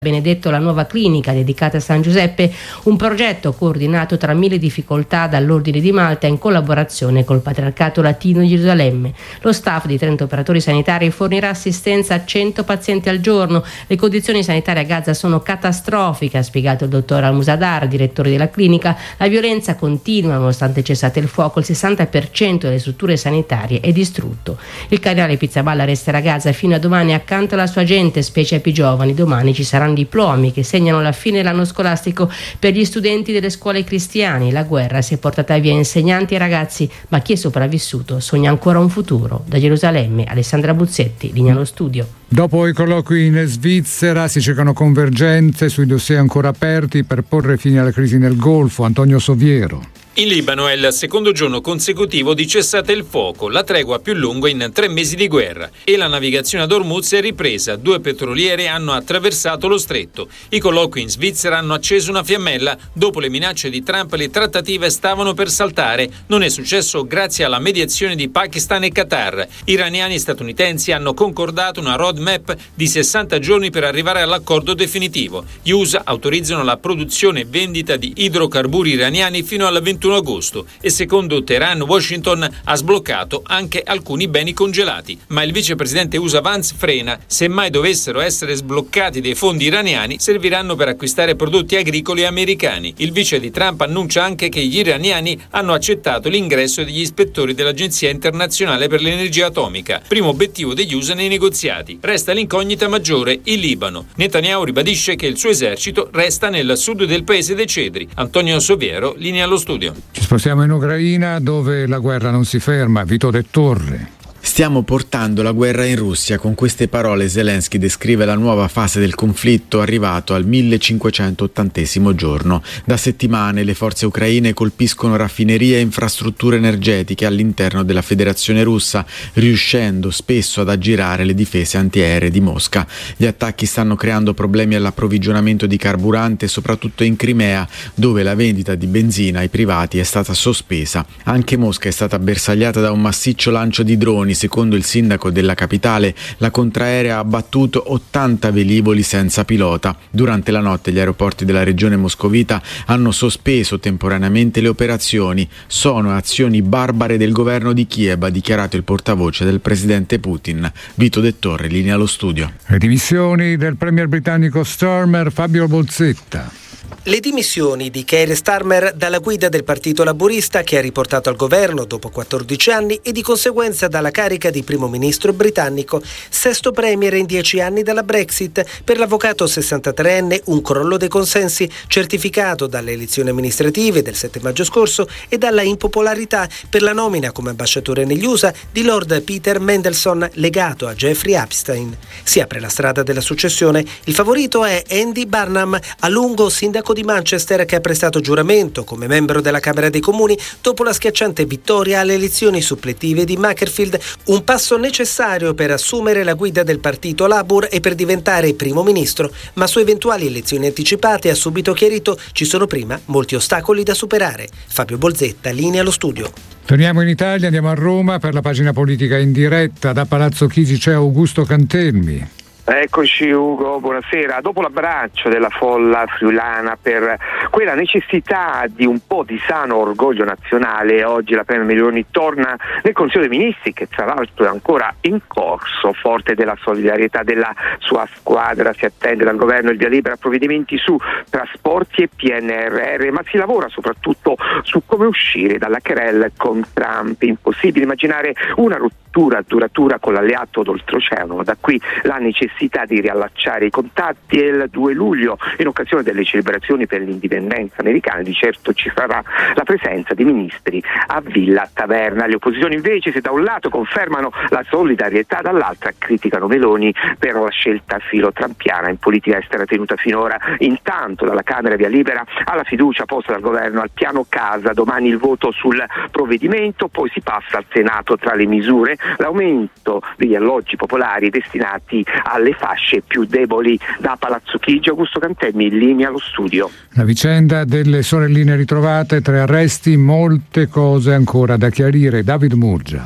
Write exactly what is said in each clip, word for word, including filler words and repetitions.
Benedetto la nuova clinica dedicata a San Giuseppe, un progetto coordinato tra mille difficoltà dall'Ordine di Malta in collaborazione col Patriarcato Latino di Gerusalemme. Lo staff di trenta operatori sanitari fornirà assistenza a cento pazienti al giorno. Le condizioni sanitarie a Gaza sono catastrofiche, ha spiegato il dottor Al-Musadar, direttore della clinica. La violenza continua nonostante cessate il fuoco, il sessanta per cento delle strutture sanitarie è distrutto. Il cardinale Pizzaballa resterà a Gaza fino a domani accanto alla sua gente, specie ai più giovani. Domani ci saranno diplomi che segnano la fine dell'anno scolastico per gli studenti delle scuole cristiane. La guerra si è portata via insegnanti e ragazzi, ma chi è sopravvissuto sogna ancora un futuro. Da Gerusalemme, Alessandra Buzzetti, linea allo studio. Dopo i colloqui in Svizzera si cercano convergenze sui dossier ancora aperti per porre fine alla crisi nel Golfo. Antonio Soviero. In Libano è il secondo giorno consecutivo di cessate il fuoco, la tregua più lunga in tre mesi di guerra, e la navigazione ad Hormuz è ripresa. Due petroliere hanno attraversato lo stretto. I colloqui in Svizzera hanno acceso una fiammella. Dopo le minacce di Trump, le trattative stavano per saltare. Non è successo grazie alla mediazione di Pakistan e Qatar. Iraniani e statunitensi hanno concordato una roadmap di sessanta giorni per arrivare all'accordo definitivo. Gli U S A autorizzano la produzione e vendita di idrocarburi iraniani fino al ventuno agosto e secondo Teheran, Washington ha sbloccato anche alcuni beni congelati, ma il vicepresidente U S A Vance frena. Se mai dovessero essere sbloccati dei fondi iraniani, serviranno per acquistare prodotti agricoli americani. Il vice di Trump annuncia anche che gli iraniani hanno accettato l'ingresso degli ispettori dell'Agenzia Internazionale per l'Energia Atomica, primo obiettivo degli U S A nei negoziati. Resta l'incognita maggiore, il Libano. Netanyahu ribadisce che il suo esercito resta nel sud del paese dei cedri. Antonio Soviero, linea allo studio. Ci spostiamo in Ucraina, dove la guerra non si ferma. Vito De Torre. Stiamo portando la guerra in Russia. Con queste parole Zelensky descrive la nuova fase del conflitto arrivato al millecinquecentottantesimo giorno. Da settimane le forze ucraine colpiscono raffinerie e infrastrutture energetiche all'interno della Federazione Russa, riuscendo spesso ad aggirare le difese antiaeree di Mosca. Gli attacchi stanno creando problemi all'approvvigionamento di carburante, soprattutto in Crimea, dove la vendita di benzina ai privati è stata sospesa. Anche Mosca è stata bersagliata da un massiccio lancio di droni. Secondo il sindaco della capitale, la contraerea ha abbattuto ottanta velivoli senza pilota. Durante la notte gli aeroporti della regione moscovita hanno sospeso temporaneamente le operazioni. Sono azioni barbare del governo di Kiev, ha dichiarato il portavoce del presidente Putin. Vito De Torre, linea allo studio. Le dimissioni del premier britannico Starmer, Fabio Bolzetta. Le dimissioni di Keir Starmer dalla guida del Partito Laburista, che ha riportato al governo dopo quattordici anni, e di conseguenza dalla carica di primo ministro britannico, sesto premier in dieci anni dalla Brexit. Per l'avvocato sessantatreenne un crollo dei consensi certificato dalle elezioni amministrative del sette maggio scorso e dalla impopolarità per la nomina come ambasciatore negli U S A di Lord Peter Mandelson, legato a Jeffrey Epstein. Si apre la strada della successione. Il favorito è Andy Burnham, a lungo sindaco di Manchester, che ha prestato giuramento come membro della Camera dei Comuni dopo la schiacciante vittoria alle elezioni suppletive di Macclesfield, un passo necessario per assumere la guida del partito Labour e per diventare primo ministro, ma su eventuali elezioni anticipate ha subito chiarito ci sono prima molti ostacoli da superare. Fabio Bolzetta, linea allo studio. Torniamo in Italia, andiamo a Roma per la pagina politica in diretta. Da Palazzo Chigi c'è Augusto Cantemmi. Eccoci Ugo, buonasera. Dopo l'abbraccio della folla friulana per quella necessità di un po' di sano orgoglio nazionale, oggi la Premier Meloni torna nel Consiglio dei Ministri, che tra l'altro è ancora in corso. Forte della solidarietà della sua squadra, si attende dal governo il via libera a provvedimenti su trasporti e P N R R, ma si lavora soprattutto su come uscire dalla querelle con Trump. Impossibile immaginare una rottura duratura con l'alleato d'oltreoceano, da qui la necessità di riallacciare i contatti. E il due luglio, in occasione delle celebrazioni per l'indipendenza americana, di certo ci sarà la presenza di ministri a Villa Taverna. Le opposizioni invece, se da un lato confermano la solidarietà, dall'altra criticano Meloni per la scelta filo-trampiana in politica estera tenuta finora. Intanto dalla Camera via libera alla fiducia posta dal governo al piano casa, domani il voto sul provvedimento, poi si passa al Senato. Tra le misure l'aumento degli alloggi popolari destinati alle fasce più deboli. Da Palazzo Chigi, Augusto Cantemmi, in linea allo studio. La vicenda delle sorelline ritrovate, tre arresti, molte cose ancora da chiarire. David Murgia.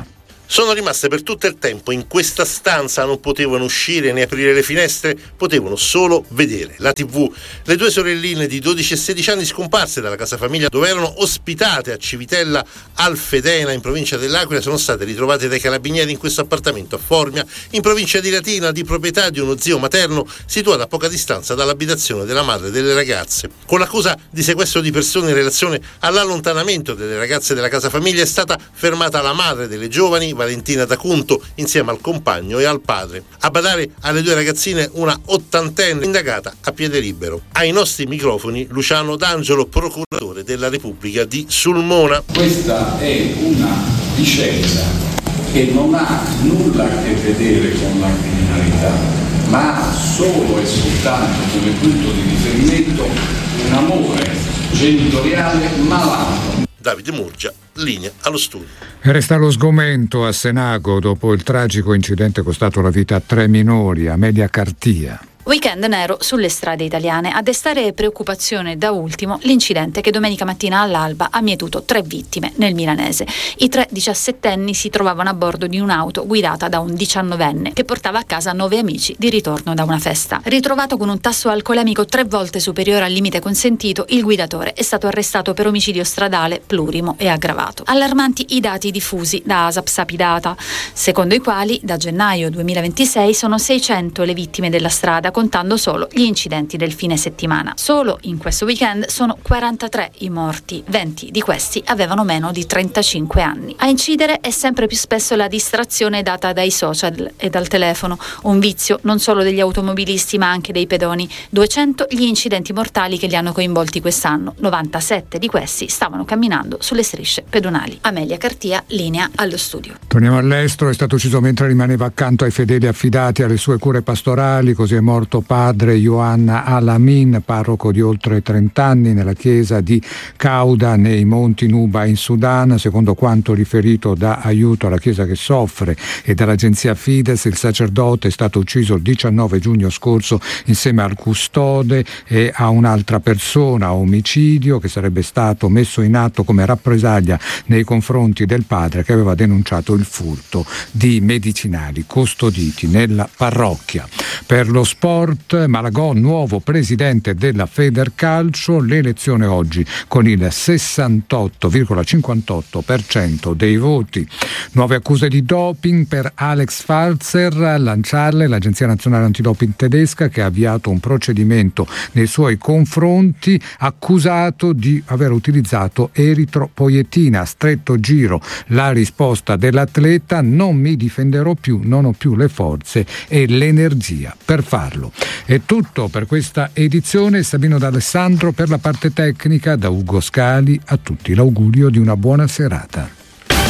Sono rimaste per tutto il tempo in questa stanza, non potevano uscire né aprire le finestre, potevano solo vedere la tivù. Le due sorelline di dodici e sedici anni scomparse dalla casa famiglia dove erano ospitate a Civitella Alfedena in provincia dell'Aquila sono state ritrovate dai carabinieri in questo appartamento a Formia, in provincia di Latina, di proprietà di uno zio materno situato a poca distanza dall'abitazione della madre delle ragazze. Con l'accusa di sequestro di persone in relazione all'allontanamento delle ragazze della casa famiglia è stata fermata la madre delle giovani, Valentina D'Acunto, insieme al compagno e al padre. A badare alle due ragazzine una ottantenne indagata a piede libero. Ai nostri microfoni Luciano D'Angelo, procuratore della Repubblica di Sulmona. Questa è una vicenda che non ha nulla a che vedere con la criminalità, ma ha solo e soltanto come punto di riferimento un amore genitoriale malato. Davide Murgia, linea allo studio. Resta lo sgomento a Senago dopo il tragico incidente costato la vita a tre minori, Amelia Cartia. Weekend nero sulle strade italiane. A destare preoccupazione da ultimo l'incidente che domenica mattina all'alba ha mietuto tre vittime nel milanese. I tre diciassettenni si trovavano a bordo di un'auto guidata da un diciannovenne che portava a casa nove amici di ritorno da una festa. Ritrovato con un tasso alcolemico tre volte superiore al limite consentito, il guidatore è stato arrestato per omicidio stradale plurimo e aggravato. Allarmanti i dati diffusi da ASAP Sapidata, secondo i quali da gennaio duemilaventisei sono seicento le vittime della strada, contando solo gli incidenti del fine settimana. Solo in questo weekend sono quarantatré i morti, venti di questi avevano meno di trentacinque anni. A incidere è sempre più spesso la distrazione data dai social e dal telefono, un vizio non solo degli automobilisti ma anche dei pedoni. duecento gli incidenti mortali che li hanno coinvolti quest'anno, novantasette di questi stavano camminando sulle strisce pedonali. Amelia Cartia, linea allo studio. Torniamo all'estero, è stato ucciso mentre rimaneva accanto ai fedeli affidati alle sue cure pastorali, così è morto padre Yohan Alamin, parroco di oltre trenta anni nella chiesa di Cauda nei monti Nuba in Sudan. Secondo quanto riferito da Aiuto alla Chiesa che soffre e dall'agenzia Fides, il sacerdote è stato ucciso il diciannove giugno scorso insieme al custode e a un'altra persona, omicidio che sarebbe stato messo in atto come rappresaglia nei confronti del padre che aveva denunciato il furto di medicinali custoditi nella parrocchia. Per lo sport, Malagò nuovo presidente della Federcalcio, l'elezione oggi con il sessantotto virgola cinquantotto per cento dei voti. Nuove accuse di doping per Alex Falzer, lanciarle l'Agenzia Nazionale Antidoping tedesca che ha avviato un procedimento nei suoi confronti, accusato di aver utilizzato eritropoietina. A stretto giro la risposta dell'atleta: non mi difenderò più, non ho più le forze e l'energia per farlo. È tutto per questa edizione. Sabino D'Alessandro per la parte tecnica, da Ugo Scali a tutti l'augurio di una buona serata.